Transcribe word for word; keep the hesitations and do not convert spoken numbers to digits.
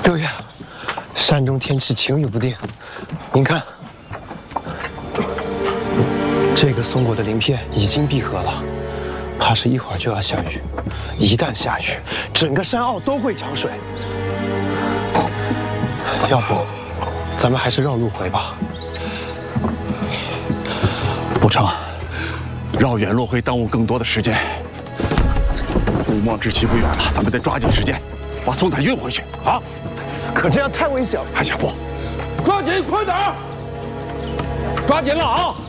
六爷，山中天气晴雨不定，您看，这个松果的鳞片已经闭合了，怕是一会儿就要下雨。一旦下雨，整个山坳都会涨水。要不，咱们还是绕路回吧。 不成，绕远路会耽误更多的时间。吴梦之期不远了，咱们得抓紧时间把宋彩运回去。 好，可这样太危险了。 哎呀，不， 抓紧，快点儿！抓紧了啊！